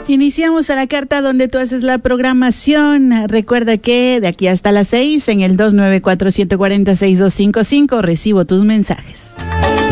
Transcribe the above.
Iniciamos a la carta donde tú haces la programación. Recuerda que de aquí hasta las 6 en el 294-740-6255 recibo tus mensajes.